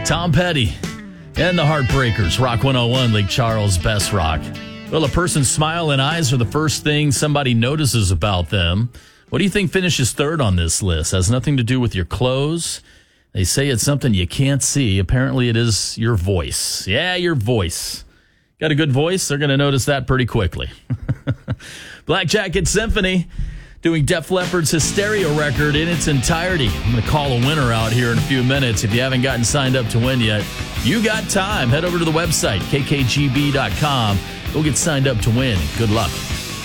Tom Petty and the Heartbreakers, Rock 101, Lake Charles, best rock. Well, a person's smile and eyes are the first thing somebody notices about them. What do you think finishes third on this list? Has nothing to do with your clothes. They say it's something you can't see. Apparently, it is your voice. Yeah, your voice. Got a good voice? They're going to notice that pretty quickly. Black Jacket Symphony doing Def Leppard's Hysteria record in its entirety. I'm going to call a winner out here in a few minutes. If you haven't gotten signed up to win yet, you got time. Head over to the website, kkgb.com. Go get signed up to win. Good luck.